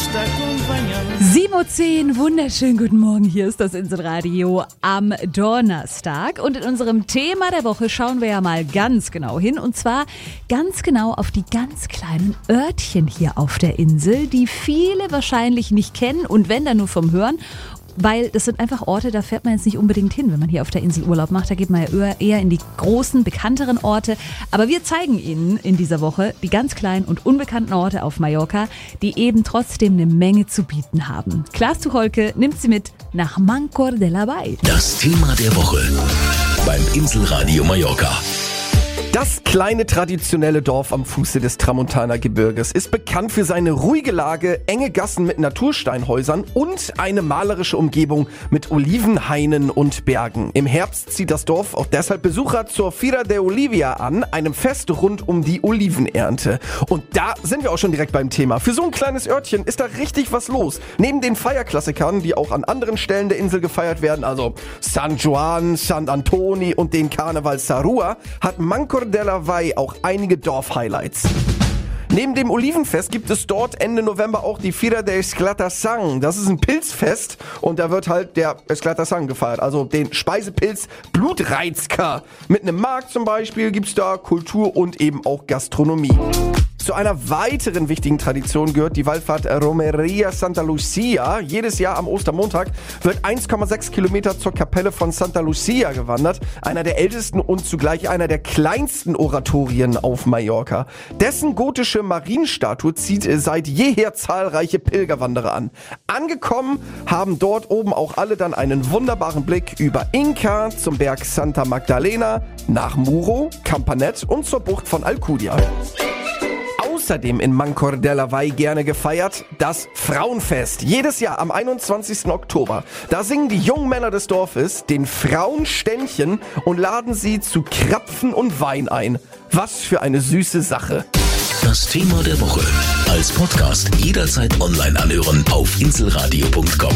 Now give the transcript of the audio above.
está acompañando. 7:10 Uhr, wunderschönen guten Morgen, hier ist das Inselradio am Donnerstag und in unserem Thema der Woche schauen wir ja mal ganz genau hin und zwar ganz genau auf die ganz kleinen Örtchen hier auf der Insel, die viele wahrscheinlich nicht kennen und wenn dann nur vom Hören. Weil das sind einfach Orte, da fährt man jetzt nicht unbedingt hin, wenn man hier auf der Insel Urlaub macht. Da geht man ja eher in die großen, bekannteren Orte. Aber wir zeigen Ihnen in dieser Woche die ganz kleinen und unbekannten Orte auf Mallorca, die eben trotzdem eine Menge zu bieten haben. Klaas Tucholke nimmt Sie mit nach Mancor de la Vall. Das Thema der Woche beim Inselradio Mallorca. Das kleine traditionelle Dorf am Fuße des Tramontana-Gebirges ist bekannt für seine ruhige Lage, enge Gassen mit Natursteinhäusern und eine malerische Umgebung mit Olivenhainen und Bergen. Im Herbst zieht das Dorf auch deshalb Besucher zur Fira de Olivia an, einem Fest rund um die Olivenernte. Und da sind wir auch schon direkt beim Thema. Für so ein kleines Örtchen ist da richtig was los. Neben den Feierklassikern, die auch an anderen Stellen der Insel gefeiert werden, also San Juan, San Antoni und den Karneval Sarua, hat Mancor de la Vall auch einige Dorf-Highlights. Neben dem Olivenfest gibt es dort Ende November auch die Fira de Esclatasang. Das ist ein Pilzfest und da wird halt der Esclatasang gefeiert, also den Speisepilz Blutreizker. Mit einem Markt zum Beispiel gibt's da Kultur und eben auch Gastronomie. Zu einer weiteren wichtigen Tradition gehört die Wallfahrt Romeria Santa Lucia. Jedes Jahr am Ostermontag wird 1,6 Kilometer zur Kapelle von Santa Lucia gewandert. Einer der ältesten und zugleich einer der kleinsten Oratorien auf Mallorca. Dessen gotische Marienstatue zieht seit jeher zahlreiche Pilgerwanderer an. Angekommen haben dort oben auch alle dann einen wunderbaren Blick über Inca zum Berg Santa Magdalena, nach Muro, Campanet und zur Bucht von Alcudia. Außerdem in Mancor de la Vall gerne gefeiert, das Frauenfest. Jedes Jahr am 21. Oktober. Da singen die jungen Männer des Dorfes den Frauen Ständchen und laden sie zu Krapfen und Wein ein. Was für eine süße Sache. Das Thema der Woche als Podcast jederzeit online anhören auf inselradio.com.